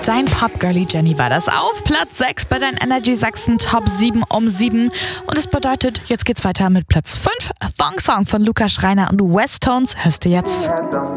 Dein Pop-Girlie Jenny war das auf Platz 6 bei deinen Energy Sachsen Top 7 um 7. Und es bedeutet, jetzt geht's weiter mit Platz 5. Thong Song von Lukas Schreiner und West Tones hörst du jetzt.